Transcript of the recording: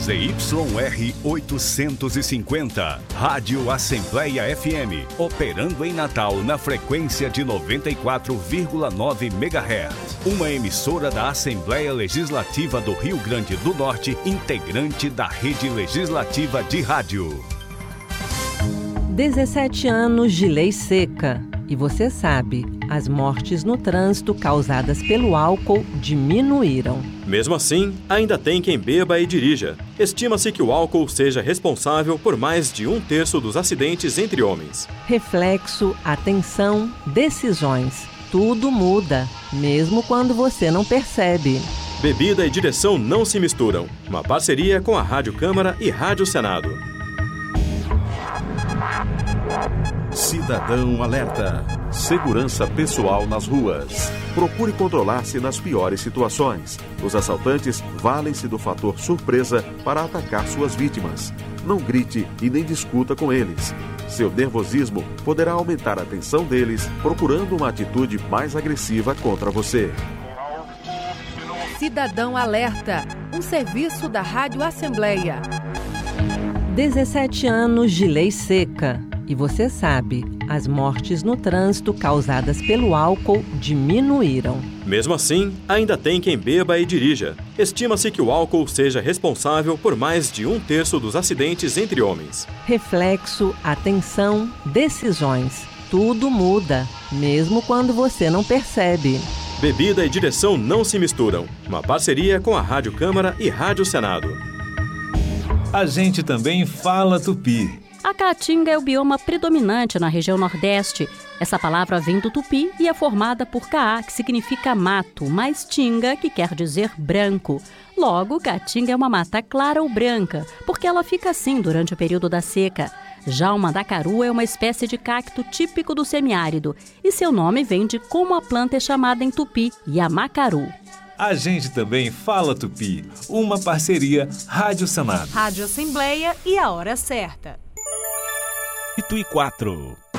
ZYR 850, Rádio Assembleia FM, operando em Natal na frequência de 94,9 MHz. Uma emissora da Assembleia Legislativa do Rio Grande do Norte, integrante da Rede Legislativa de Rádio. 17 anos de lei seca. E você sabe, as mortes no trânsito causadas pelo álcool diminuíram. Mesmo assim, ainda tem quem beba e dirija. Estima-se que o álcool seja responsável por mais de 1/3 dos acidentes entre homens. Reflexo, atenção, decisões. Tudo muda, mesmo quando você não percebe. Bebida e direção não se misturam. Uma parceria com a Rádio Câmara e Rádio Senado. Cidadão Alerta. Segurança pessoal nas ruas. Procure controlar-se nas piores situações. Os assaltantes valem-se do fator surpresa para atacar suas vítimas. Não grite e nem discuta com eles. Seu nervosismo poderá aumentar a tensão deles, procurando uma atitude mais agressiva contra você. Cidadão Alerta, um serviço da Rádio Assembleia. 17 anos de lei seca. E você sabe, as mortes no trânsito causadas pelo álcool diminuíram. Mesmo assim, ainda tem quem beba e dirija. Estima-se que o álcool seja responsável por mais de 1/3 dos acidentes entre homens. Reflexo, atenção, decisões. Tudo muda, mesmo quando você não percebe. Bebida e direção não se misturam. Uma parceria com a Rádio Câmara e Rádio Senado. A gente também fala tupi. A caatinga é o bioma predominante na região Nordeste. Essa palavra vem do tupi e é formada por caá, que significa mato, mais tinga, que quer dizer branco. Logo, caatinga é uma mata clara ou branca, porque ela fica assim durante o período da seca. Já o mandacaru é uma espécie de cacto típico do semiárido, e seu nome vem de como a planta é chamada em tupi, yamacaru. A gente também fala tupi, uma parceria Rádio Senado. Rádio Assembleia e a hora certa. Ituí 4.